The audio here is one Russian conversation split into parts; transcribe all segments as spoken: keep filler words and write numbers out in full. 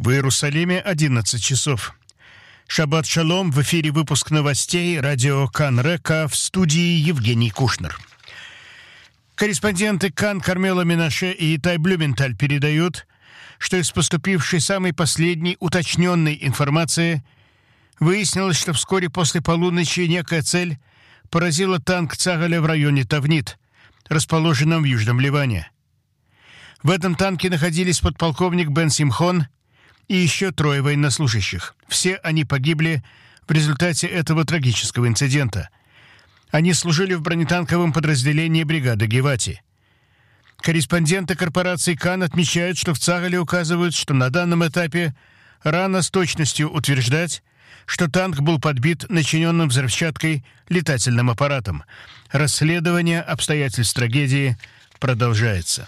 В Иерусалиме одиннадцать часов. Шаббат шалом, в эфире выпуск новостей радио Кан Река, в студии Евгений Кушнер. Корреспонденты Кан Кармела Менаше и Итай Блюменталь передают, что из поступившей самой последней уточненной информации выяснилось, что вскоре после полуночи некая цель поразила танк Цагаля в районе Тавнит, расположенном в Южном Ливане. В этом танке находились подполковник Бен Симхон и еще трое военнослужащих. Все они погибли в результате этого трагического инцидента. Они служили в бронетанковом подразделении бригады Гевати. Корреспонденты корпорации Кан отмечают, что в Цагале указывают, что на данном этапе рано с точностью утверждать, что танк был подбит начиненным взрывчаткой летательным аппаратом. Расследование обстоятельств трагедии продолжается.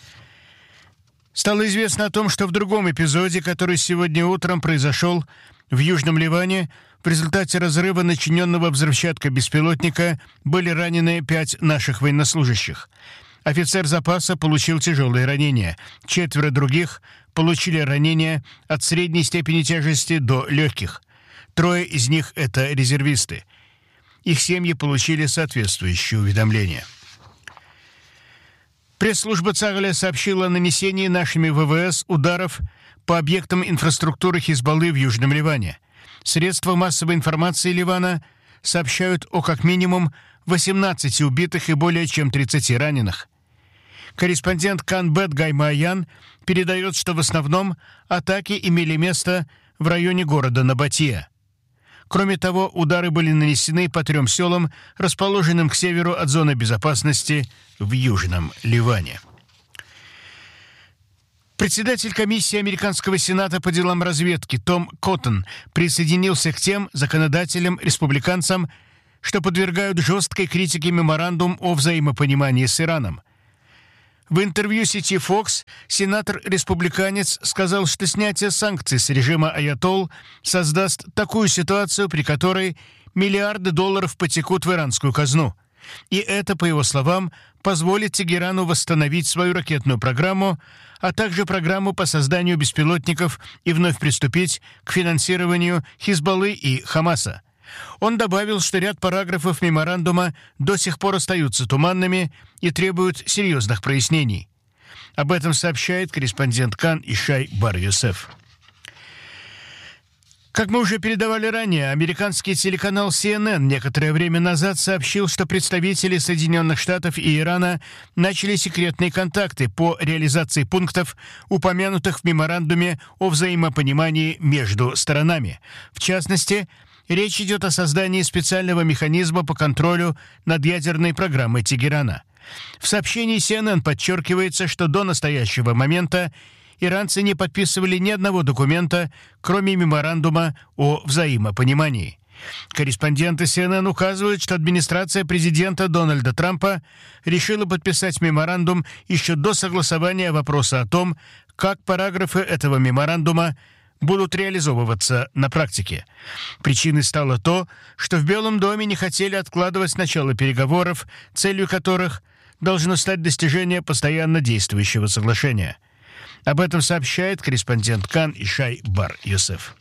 Стало известно о том, что в другом эпизоде, который сегодня утром произошел в Южном Ливане, в результате разрыва начиненного взрывчаткой беспилотника были ранены пять наших военнослужащих. Офицер запаса получил тяжелые ранения. Четверо других получили ранения от средней степени тяжести до легких. Трое из них – это резервисты. Их семьи получили соответствующие уведомления. Пресс-служба Цагаля сообщила о нанесении нашими ВВС ударов по объектам инфраструктуры Хизбаллы в Южном Ливане. Средства массовой информации Ливана сообщают о как минимум восемнадцати убитых и более чем тридцати раненых. Корреспондент Канбет Гаймаян передает, что в основном атаки имели место в районе города Набатия. Кроме того, удары были нанесены по трем селам, расположенным к северу от зоны безопасности в Южном Ливане. Председатель комиссии Американского Сената по делам разведки Том Коттон присоединился к тем законодателям-республиканцам, что подвергают жесткой критике меморандум о взаимопонимании с Ираном. В интервью сети Fox сенатор-республиканец сказал, что снятие санкций с режима аятолл создаст такую ситуацию, при которой миллиарды долларов потекут в иранскую казну. И это, по его словам, позволит Тегерану восстановить свою ракетную программу, а также программу по созданию беспилотников и вновь приступить к финансированию Хизбаллы и Хамаса. Он добавил, что ряд параграфов меморандума до сих пор остаются туманными и требуют серьезных прояснений. Об этом сообщает корреспондент Кан Ишай Бар-Йосеф. Как мы уже передавали ранее, американский телеканал Си Эн Эн некоторое время назад сообщил, что представители Соединенных Штатов и Ирана начали секретные контакты по реализации пунктов, упомянутых в меморандуме о взаимопонимании между сторонами. В частности, речь идет о создании специального механизма по контролю над ядерной программой Тегерана. В сообщении Си Эн Эн подчеркивается, что до настоящего момента иранцы не подписывали ни одного документа, кроме меморандума о взаимопонимании. Корреспонденты Си Эн Эн указывают, что администрация президента Дональда Трампа решила подписать меморандум еще до согласования вопроса о том, как параграфы этого меморандума будут реализовываться на практике. Причиной стало то, что в Белом доме не хотели откладывать начало переговоров, целью которых должно стать достижение постоянно действующего соглашения. Об этом сообщает корреспондент Кан Ишай Бар-Йосеф.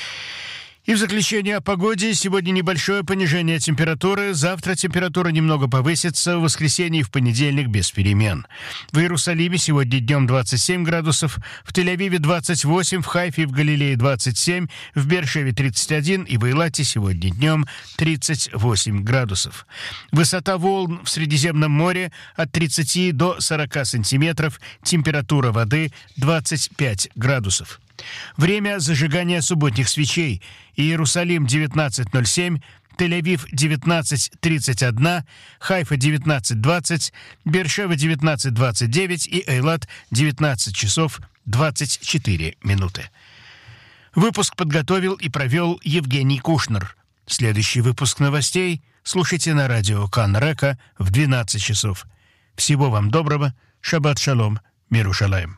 И в заключение о погоде. Сегодня небольшое понижение температуры. Завтра температура немного повысится. В воскресенье и в понедельник без перемен. В Иерусалиме сегодня днем двадцать семь градусов. В Тель-Авиве двадцать восемь. В Хайфе и в Галилее двадцать семь. В Беэр-Шеве тридцать один. И в Эйлате сегодня днем тридцать восемь градусов. Высота волн в Средиземном море от тридцати до сорока сантиметров. Температура воды двадцать пять градусов. Время зажигания субботних свечей. Иерусалим девятнадцать ноль семь, Тель-Авив девятнадцать тридцать один, Хайфа девятнадцать двадцать, Беэр-Шева девятнадцать двадцать девять и Эйлат девятнадцать часов двадцать четыре минуты. Выпуск подготовил и провел Евгений Кушнер. Следующий выпуск новостей слушайте на радио Кан Река в двенадцать часов. Всего вам доброго. Шаббат шалом. Мир ушалаем.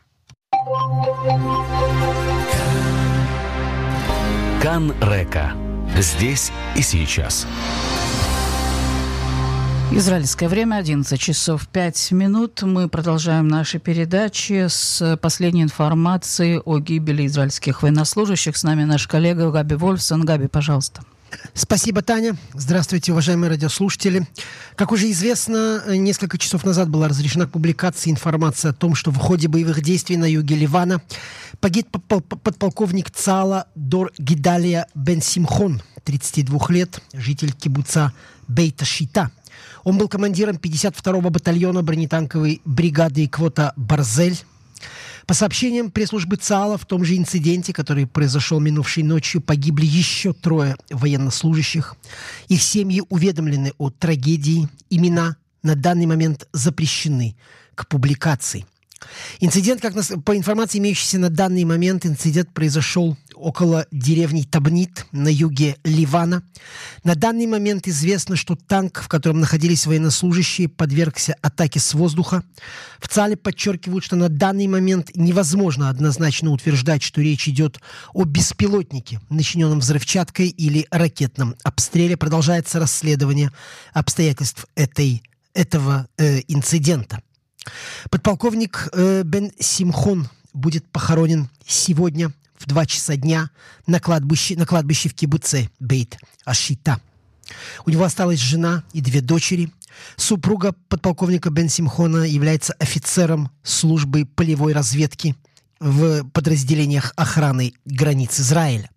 Кан Река. Здесь и сейчас. Израильское время одиннадцать часов пять минут. Мы продолжаем наши передачи с последней информацией о гибели израильских военнослужащих. С нами наш коллега Габи Вольфсон. Габи, пожалуйста. Спасибо, Таня. Здравствуйте, уважаемые радиослушатели. Как уже известно, несколько часов назад была разрешена к публикации информация о том, что в ходе боевых действий на юге Ливана погиб подполковник ЦААЛа Дор Гидалия бен Симхон, тридцати двух лет, житель кибуца Бейт-Шита. Он был командиром пятьдесят второго батальона бронетанковой бригады Иквота Барзель. По сообщениям пресс-службы ЦААЛа, в том же инциденте, который произошел минувшей ночью, погибли еще трое военнослужащих. Их семьи уведомлены о трагедии. Имена на данный момент запрещены к публикации. Инцидент, как нас, по информации, имеющейся на данный момент, инцидент произошел около деревни Табнит на юге Ливана. На данный момент известно, что танк, в котором находились военнослужащие, подвергся атаке с воздуха. В ЦААЛе подчеркивают, что на данный момент невозможно однозначно утверждать, что речь идет о беспилотнике, начиненном взрывчаткой или ракетном обстреле. Продолжается расследование обстоятельств этой, этого э, инцидента. Подполковник э, бен Симхон будет похоронен сегодня в два часа дня на кладбище, на кладбище в кибуце Бейт-Ашита. У него осталась жена и две дочери. Супруга подполковника бен Симхона является офицером службы полевой разведки в подразделениях охраны границ Израиля.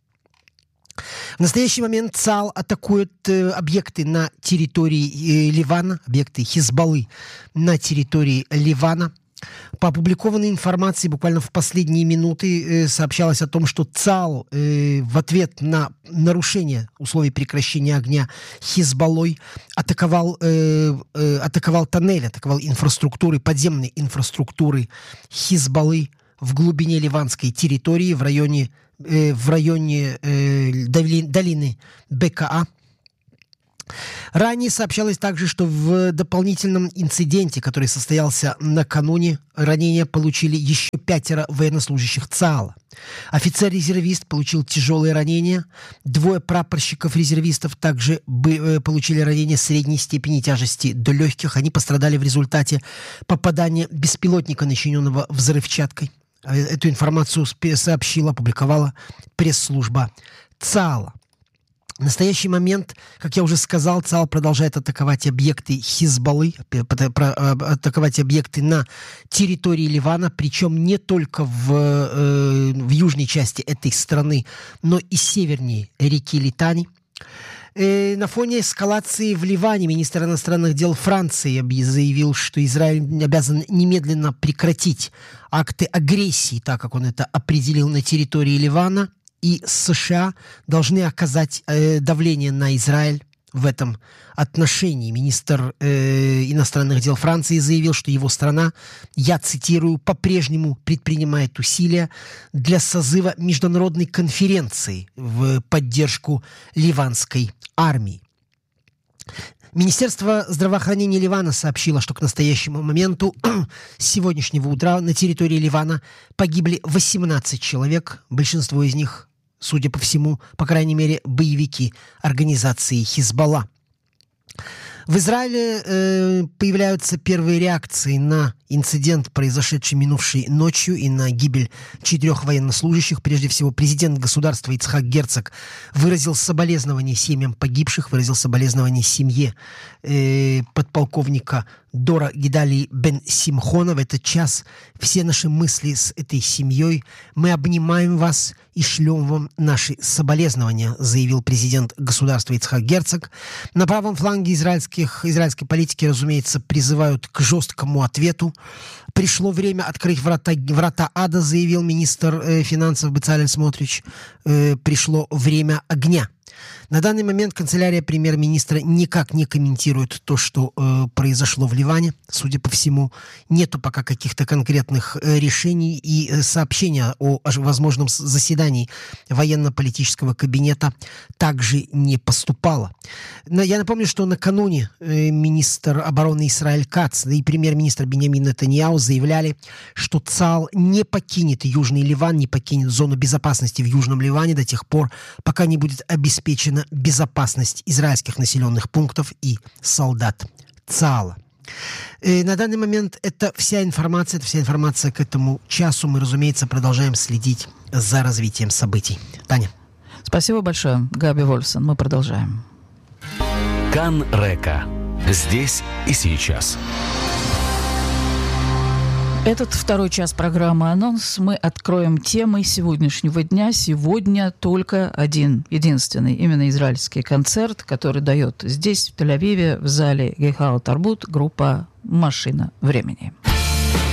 В настоящий момент ЦААЛ атакует э, объекты на территории э, Ливана, объекты Хизбаллы на территории Ливана. По опубликованной информации буквально в последние минуты э, сообщалось о том, что ЦААЛ э, в ответ на нарушение условий прекращения огня Хизбаллой атаковал, э, э, атаковал тоннель, атаковал инфраструктуры, подземные инфраструктуры Хизбаллы в глубине ливанской территории в районе в районе э, долины БКА. Ранее сообщалось также, что в дополнительном инциденте, который состоялся накануне, ранения получили еще пятеро военнослужащих ЦААЛа. Офицер-резервист получил тяжелые ранения. Двое прапорщиков-резервистов также бы, получили ранения средней степени тяжести до легких. Они пострадали в результате попадания беспилотника, начиненного взрывчаткой. Эту информацию сообщила, опубликовала пресс-служба ЦААЛа. В настоящий момент, как я уже сказал, ЦААЛ продолжает атаковать объекты Хизбаллы, атаковать объекты на территории Ливана, причем не только в, э, в южной части этой страны, но и севернее реки Литани. На фоне эскалации в Ливане министр иностранных дел Франции заявил, что Израиль обязан немедленно прекратить акты агрессии, так как он это определил, на территории Ливана, и США должны оказать э, давление на Израиль в этом отношении. Министр э, иностранных дел Франции заявил, что его страна, я цитирую, по-прежнему предпринимает усилия для созыва международной конференции в поддержку ливанской армии. Министерство здравоохранения Ливана сообщило, что к настоящему моменту с сегодняшнего утра на территории Ливана погибли восемнадцать человек, большинство из них, судя по всему, по крайней мере, боевики организации Хизбалла. В Израиле э, появляются первые реакции на инцидент, произошедший минувшей ночью, и на гибель четырех военнослужащих. Прежде всего, президент государства Ицхак Герцог выразил соболезнования семьям погибших, выразил соболезнования семье э, подполковника Дора Гидалии бен Симхона. В этот час все наши мысли с этой семьей. Мы обнимаем вас и шлем вам наши соболезнования, заявил президент государства Ицхак Герцог. На правом фланге израильских, израильской политики, разумеется, призывают к жесткому ответу. Пришло время открыть врата, врата ада, заявил министр э, финансов Бецалель Смотрич. Э, пришло время огня. На данный момент канцелярия премьер-министра никак не комментирует то, что э, произошло в Ливане. Судя по всему, нету пока каких-то конкретных э, решений, и э, сообщения о, о возможном заседании военно-политического кабинета также не поступало. Но я напомню, что накануне э, министр обороны Исраэль Кац, да и премьер-министр Биньямин Нетаньяху заявляли, что ЦААЛ не покинет Южный Ливан, не покинет зону безопасности в Южном Ливане до тех пор, пока не будет обеспечена безопасность израильских населенных пунктов и солдат ЦААЛа. И на данный момент это вся информация, это вся информация к этому часу. Мы, разумеется, продолжаем следить за развитием событий. Таня. Спасибо большое, Габи Вольфсон. Мы продолжаем. Кан Река. Здесь и сейчас. Этот второй час программы «Анонс» мы откроем темой сегодняшнего дня. Сегодня только один, единственный, именно израильский концерт, который дает здесь, в Тель-Авиве, в зале Гейхау Тарбут, группа «Машина времени».